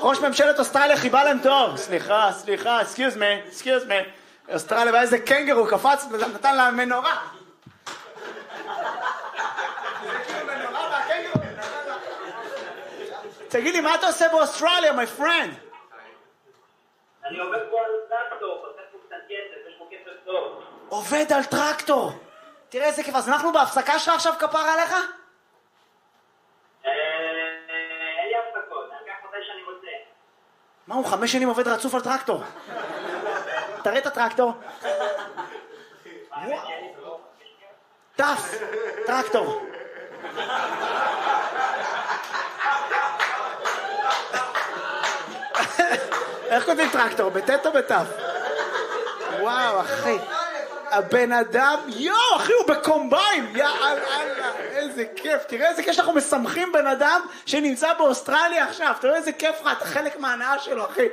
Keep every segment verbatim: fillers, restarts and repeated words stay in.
ראש ממשלת אוסטרליה חיבה להם טוב. סליחה, סליחה, excuse me, excuse me. אוסטרליה, ואיזה קנגרו קפץ ונתן לה מנורה. תגיד לי, מה אתה עושה באוסטרליה, my friend? אני עובד פה על טרקטור, עושה פה קצת כסף, יש פה כסף טוב. עובד על טרקטור. תראה איזה כיף, אז אנחנו בהפסקה שלך עכשיו כפרה עליך? אין לי הפסקות, אני אקח מתי שאני רוצה. מה, הוא חמש שנים עובד רצוף על טרקטור? תראה את הטרקטור. טף, טרקטור. איך כותבים טרקטור? בטט או בטף? וואו, אחי. הבן אדם, יואו, אחי, הוא בקומביין. יאללה, איזה כיף. תראה איזה כיף שאנחנו משמחים בן אדם שנמצא באוסטרליה עכשיו. תראה איזה כיף לך, אתה חלק מההנאה שלו, אחי.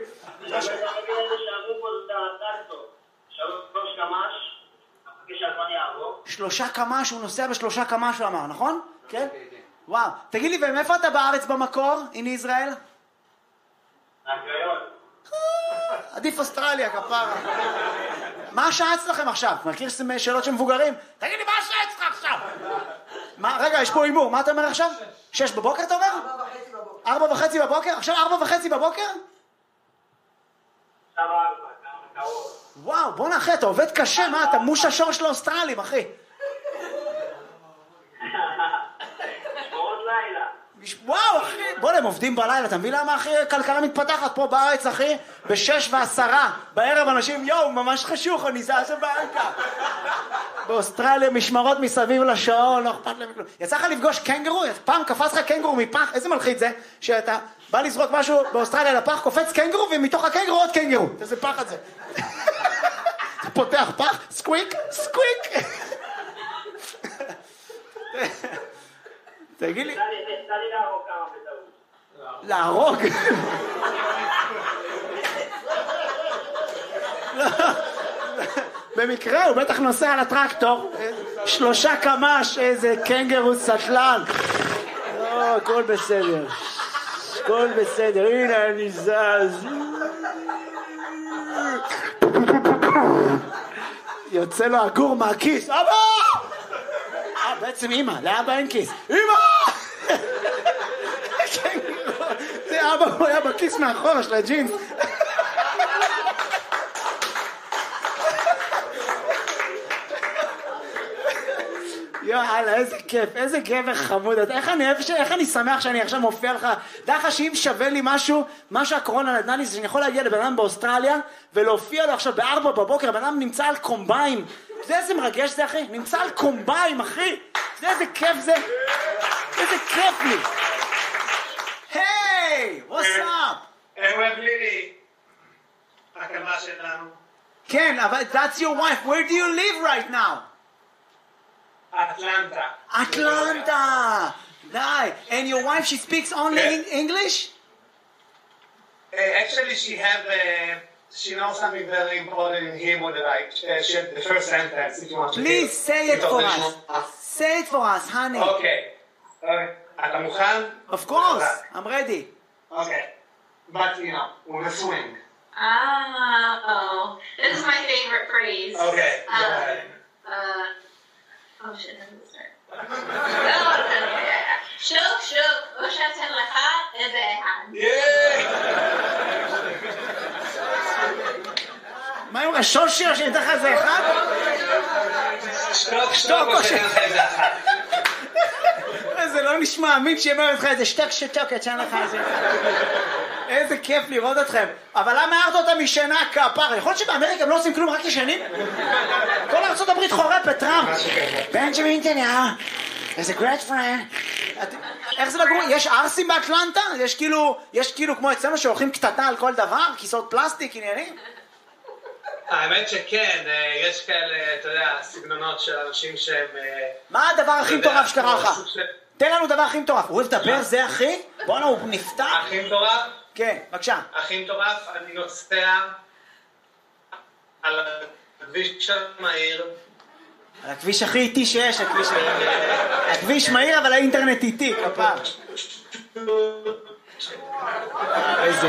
שלושה קמ"ש, הוא נוסע בשלושה קמ"ש, הוא אמר, נכון? כן? וואו. תגיד לי, ומאיפה אתה בארץ במקור, הנה ישראל? הקריון. עדיף אוסטרליה, כפרה. מה השעה אצלכם עכשיו? מכיר שאלות של מבוגרים? תגיד לי, מה השעה אצלך עכשיו? מה, רגע, יש פה אימור, מה אתה אומר עכשיו? שש בבוקר אתה אומר? ארבע וחצי בבוקר. ארבע וחצי בבוקר? עכשיו ארבע וחצי בבוקר? עכשיו ארבע, כמה קרוב. וואו, בוא נאחי, אתה עובד קשה, מה? אתה מוש השור של האוסטרלים, אחי. שמורות לילה. וואו, אחי, בוא, הם עובדים בלילה, אתה מבין למה, אחי, כלכלה מתפתחת פה בארץ, אחי? בשש ועשרה, בערב אנשים, יואו, ממש חשוך, אני זז הביתה. באוסטרליה, משמרות מסביב לשעון, לא אכפת להם כלום. יצא לך לפגוש קנגרו? פעם קפץ לך קנגרו מפח, איזה מלחיץ זה? שאתה בא לזרוק משהו באוסטרליה לפח, קופץ קנגרו, ומתוך הקנגרו עוד קנגרו. איזה פח את זה? אתה פותח פח, סקוויק, סקוויק. תגיד לי... תן לי להרוג כמה בטעות. להרוג? במקרה הוא בטח נוסע על הטרקטור, שלושה קמ"ש, איזה קנגרו סטלן. לא, הכל בסדר, הכל בסדר, הנה אני זז. יוצא לו הגור מהכיס, אבא! אה, בעצם אמא, לאבא אין כיס. אמא! זה אבא, הוא היה בכיס מאחורה של הג'ינס. יאללה, איזה כיף, איזה גבר חמוד. איך אני, איך אני שמח שאני עכשיו מופיע לך. דע לך שאם שווה לי משהו, מה שהקורונה נתנה לי, זה שאני יכול להגיע לבן אדם באוסטרליה, ולהופיע לו עכשיו בארבע בבוקר, בן אדם נמצא על קומביין. אתה יודע איזה מרגש זה, אחי? נמצא על קומביין, אחי. אתה יודע איזה כיף זה? איזה כיף לי. היי, what's up? הם מבלילי. הקמה שלנו. כן, אבל that's your wife. Where do you live right now? Atlanta. Atlanta. Nice. And your wife, she speaks only Yeah. in English? Uh, actually, she have uh, she knows something very important in Hebrew that I uh, she, the first sentence. If you want to Please hear. say it for us. Uh, Say it for us, honey. Okay. Okay. אתה מוכן? Of course. I'm ready. Okay. But you know, with a swing. Oh, this is my favorite phrase. Okay. Go Um, ahead. uh, oh shit, how does it start? Oh, okay. שוק, שוק, או שאתן לך איזה אחד. מה עם השושי או שניתן לך איזה אחד? שתוק, שתוק או ש... שתוק, איזה אחד. זה לא נשמע אמין שיאמר לך איזה שתק שתוק, יצא לך איזה אחד. איזה כיף לראות אתכם. אבל למה הערת אותה משנה כפר? יכול להיות שבאמריקה הם לא עושים כלום, רק ישנים? כל ארצות הברית חורפת, טראמפ. בנג'מין נתניהו. איזה great friend. איך זה לגור? יש ארסים באטלנטה? יש כאילו, יש כאילו כמו אצלנו שהולכים קטטה על כל דבר? כיסאות פלסטיק, עניינים? האמת שכן, יש כאלה, אתה יודע, סגנונות של אנשים שהם... מה הדבר הכי מטורף שקרה לך? סוג של- תן לנו דבר הכי מטורף. הוא אוהב לדבר, זה אחי? בוא'נה, הוא נפתח? הכי מטורף? כן, בבקשה. הכי מטורף, אני נוסע על הכביש המהיר. על הכביש הכי איטי שיש, הכביש... הכביש מהיר, אבל האינטרנט איטי, כפר. איזה